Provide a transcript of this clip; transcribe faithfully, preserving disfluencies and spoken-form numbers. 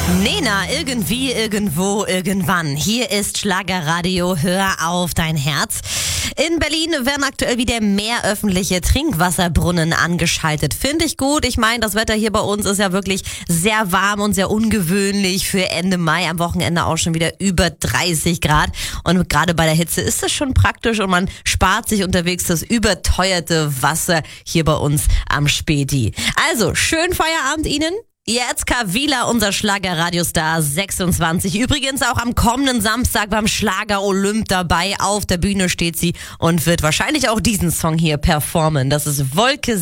Nena, irgendwie, irgendwo, irgendwann. Hier ist Schlagerradio, hör auf dein Herz. In Berlin werden aktuell wieder mehr öffentliche Trinkwasserbrunnen angeschaltet. Finde ich gut. Ich meine, das Wetter hier bei uns ist ja wirklich sehr warm und sehr ungewöhnlich für Ende Mai. Am Wochenende auch schon wieder über dreißig Grad. Und gerade bei der Hitze ist das schon praktisch und man spart sich unterwegs das überteuerte Wasser hier bei uns am Späti. Also, schönen Feierabend Ihnen. Jetzt Kavila, unser Schlager-Radiostar sechsundzwanzig. Übrigens auch am kommenden Samstag beim Schlager-Olymp dabei. Auf der Bühne steht sie und wird wahrscheinlich auch diesen Song hier performen. Das ist Wolke